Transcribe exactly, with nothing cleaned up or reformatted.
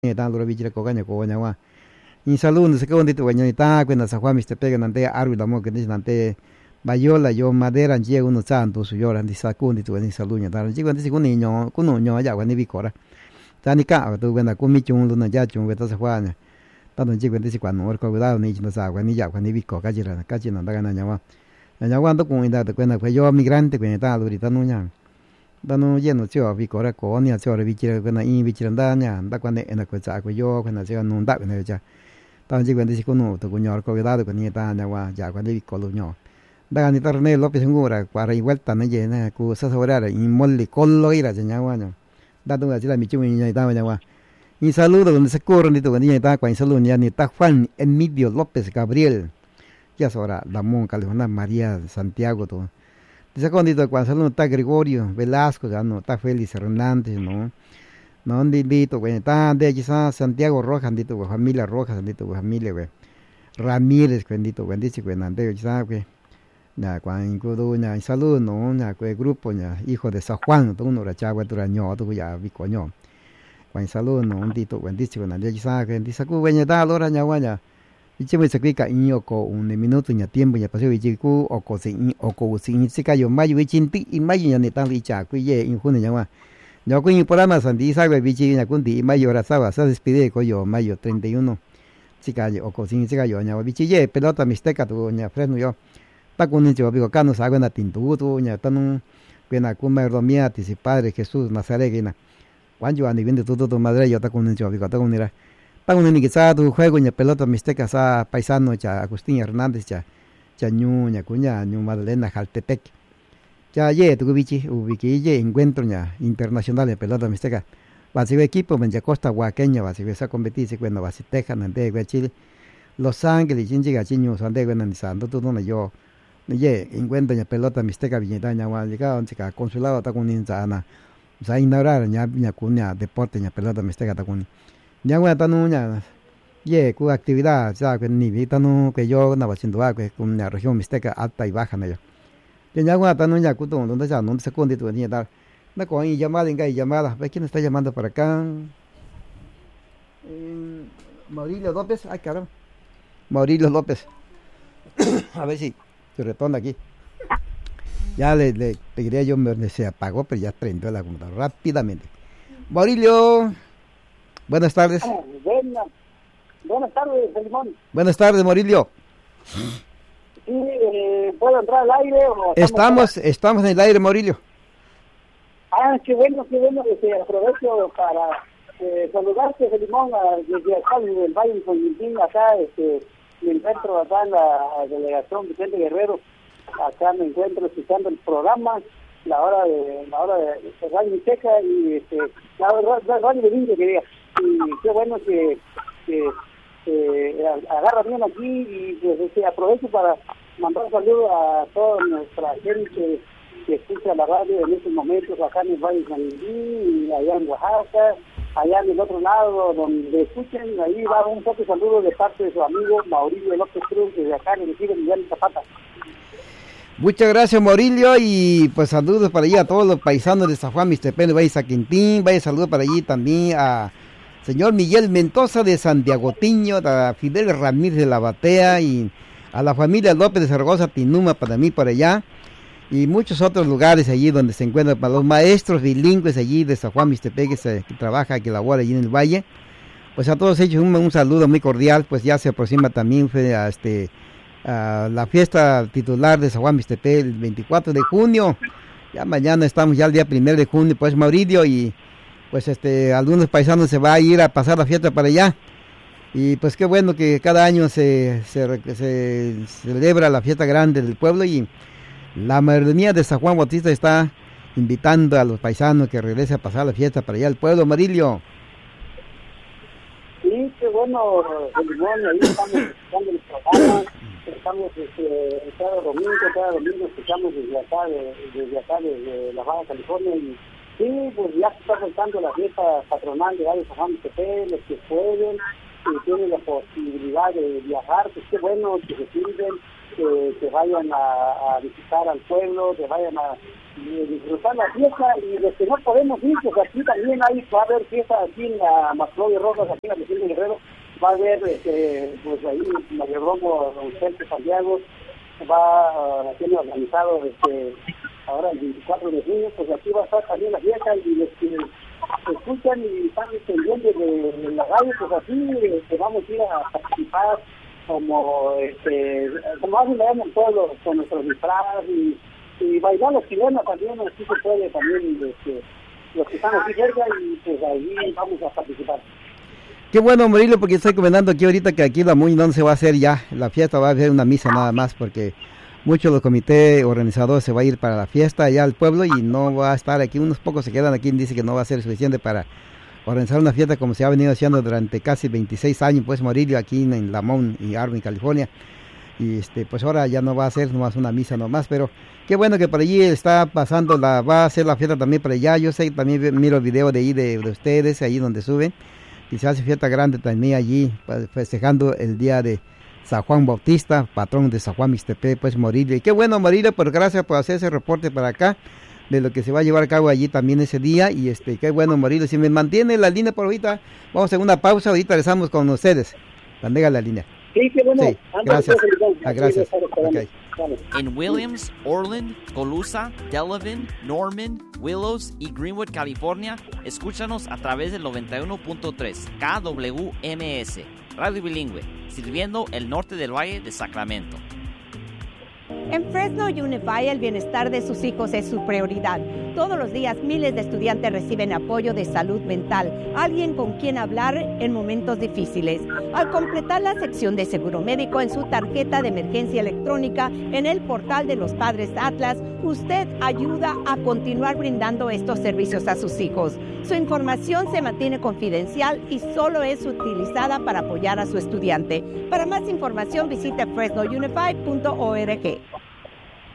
ta lura bichira ko kanya ko nyawa in salud se ko ndito kanya ta kwenda sa kwa mister pega nante arwi la mo que nante bayola yo madera nje uno santo su yora ndi sakundi tu ni salunya ta nji kwenda si kuni nyo kuno nyo ya kwa ni bikora ta ni ka tu kwenda kumi chung lu na ja chung kwenda sa kwa nya ta nji kwenda si kwa no ko da ni chin sa kwa ni ya kwa ni biko ka jira ka jina da na nyawa nyawa ndo kun ida kwenda kwa yo migrante kwenda ta luri ta no nya dano lleno chio vi kora ko ni chio re vichira kana in vichira ndanya nda kwande ena ko cha ko yo kana che no nda kana cha ta ji kwande si kuno to kunyor ko da ko ni ta nya wa ja kwande vi ko lu nyo da ni torne López ngura para y vuelta na ye na ku sa sobrar in molli collo ira nya wa nya da tu la mi chu ni ta nya wa y saludo donde se corre ni to ni ta kwa saludo ni ni ta Juan Emilio López Gabriel ya sora la mon Califona María Santiago to dice condito cuando saludo está Gregorio Velasco ya no está Félix Hernández no no dito güey está de quizás Santiago Rojas dito güey familia Rojas dito güey familia güey Ramírez bendito güey dice güey nante quizás güey na cuando incluso na saludo no na güey grupo na hijo de San Juan todo uno racha güey turaño todo ya vi coño cuando saludo no dito güey dice güey nante quizás güey dice güey está lora ña guaya ichi me sakui ka inyo ko un minuto nya tiempo nya paseo ichi ku o ko sin o ko sin sika yo mayo ichi ti i mayo nya ni tan li cha ku ye in jun nya wa yo ku in programa sandi sa we bichi nya kun di mayo ra sa wa sa despide ko yo mayo treinta y uno sika yo o ko sin sika yo nya wa bichi ye pelota mixteca tu nya fresno yo ta kun ni yo bigo kano sa na tintu tu nya tan ku na ku me romia ti si padre Jesús Nazareno wan yo ani vende todo tu madre yo ta kun ni yo bigo ta kun ni ra Pago ni que sa tu juego en pelota mixteca sa paisano cha Agustín Hernández cha cha ñu ña cuña ñu Madalena Jaltepec cha ye tu bichi ubiki ye encuentro ña internacional de pelota mixteca va a equipo en costa huaqueña va a ser competir cuando va a ser Texas en Chile Los Ángeles chinchiga chiño san de en santo tu no yo ye encuentro ña pelota mixteca viñeta ña wa llega on chica consulado ta con insana sa inaugurar ña ña cuña deporte ña pelota mixteca ta con ya bueno tanu ya ye cu actividad ya que ni vi tanu que yo na haciendo que con la región mixteca alta y baja na yo ya bueno tanu ya cu donde ya no se conde tu ni dar na con y llamada en gay llamada ve quién está llamando para acá eh, Maurilio López ay caramba Maurilio López a ver si se retorna aquí ya le, le pediría yo me se apagó pero ya prendió la computadora rápidamente Maurilio. Buenas tardes. Ah, buena, buenas tardes, Limón. Buenas tardes, Morilio. Sí, eh, ¿puedo entrar al aire? O estamos, para... estamos en el aire, Morilio. Ah, qué bueno, qué bueno que te aprovecho para eh, saludarte, Limón, desde acá, desde el Valle de Fonquintín, acá, este, me encuentro acá en la delegación Vicente Guerrero, acá me encuentro escuchando el programa, la hora de, la hora de, de Radio Mixteca y este, la, la, la Radio de Vince, que diga. Y qué bueno que, que, que agarra bien aquí y pues, este, aprovecho para mandar un saludo a toda nuestra gente que escucha la radio en estos momentos acá en el Valle de San Miguel y allá en Oaxaca, allá en el otro lado donde escuchen, ahí va un poco de saludo de parte de su amigo Maurilio López Cruz desde acá en el Ejido Miguel Zapata. Muchas gracias, Maurilio, y pues saludos para allí a todos los paisanos de San Juan Mixtepec, vaya a Quintín, vaya saludos para allí también a señor Miguel Mendoza de Santiago Tiño, a Fidel Ramírez de la Batea y a la familia López de Zaragoza, Tinuma, para mí, por allá, y muchos otros lugares allí donde se encuentran para los maestros bilingües allí de San Juan Mixtepec que, se, que trabaja, que labora allí en el valle. Pues a todos ellos un, un saludo muy cordial, pues ya se aproxima también fue a este a la fiesta titular de San Juan Mixtepec el veinticuatro de junio, ya mañana estamos ya el día primero de junio, pues Maurilio, y pues este algunos paisanos se va a ir a pasar la fiesta para allá, y pues qué bueno que cada año se, se, se celebra la fiesta grande del pueblo, y la mayoría de San Juan Bautista está invitando a los paisanos que regresen a pasar la fiesta para allá al pueblo, Maurilio. Sí, qué bueno, Limón, ahí estamos escuchando el programa, estamos este, cada domingo, cada domingo escuchamos desde acá, de, desde acá, desde La Baja California, y sí, pues ya se está acercando la fiesta patronal de Radio San Juan Mixtepec, los que pueden, y tienen la posibilidad de viajar, pues qué bueno que se sirven, que, que vayan a, a visitar al pueblo, que vayan a eh, disfrutar la fiesta, y los que no podemos ir, pues aquí también hay, va a haber fiesta aquí en la Maclovio Rojas, aquí en la región de Guerrero, va a haber, este, pues ahí, mayordomo Don Vicente Santiago, va uh, tiene organizado, este, ahora el veinticuatro de junio, pues aquí va a estar también la fiesta, y los que escuchan y están pendientes de, de la radio, pues así, este, vamos a ir a participar, como, este, como hacen allá en el pueblo, con nuestros disfraces, y, y bailar los chilenos también, así se puede también, este, los que están aquí cerca, y pues ahí vamos a participar. Qué bueno, Murillo, porque estoy comentando aquí ahorita que aquí la Muñoz no se va a hacer ya, la fiesta va a ser una misa nada más, porque muchos de los comités organizadores se va a ir para la fiesta allá al pueblo y no va a estar aquí, unos pocos se quedan aquí, dice que no va a ser suficiente para organizar una fiesta como se ha venido haciendo durante casi veintiséis años, pues Murillo, aquí en, en Lamont y Arvin, California, y este pues ahora ya no va a ser nomás una misa nomás, pero qué bueno que por allí está pasando, la va a hacer la fiesta también por allá, yo sé, también miro el video de ahí de, de ustedes, ahí donde suben, y se hace fiesta grande también allí, festejando el día de San Juan Bautista, patrón de San Juan Mixtepec, pues Murillo. Y qué bueno, Murillo, pues gracias por hacer ese reporte para acá, de lo que se va a llevar a cabo allí también ese día. Y este, qué bueno, Murillo. Si me mantiene la línea por ahorita, vamos a hacer una pausa, ahorita regresamos con ustedes. Mantenga la línea. Sí, qué bueno. Sí, gracias. Ah, gracias. Okay. En Williams, Orland, Colusa, Delavan, Norman, Willows y Greenwood, California, escúchanos a través del noventa y uno punto tres K W M S, radio bilingüe, sirviendo el norte del Valle de Sacramento. En Fresno Unified, el bienestar de sus hijos es su prioridad. Todos los días miles de estudiantes reciben apoyo de salud mental, alguien con quien hablar en momentos difíciles. Al completar la sección de seguro médico en su tarjeta de emergencia electrónica en el portal de los Padres Atlas, usted ayuda a continuar brindando estos servicios a sus hijos. Su información se mantiene confidencial y solo es utilizada para apoyar a su estudiante. Para más información visite fresno unified punto org.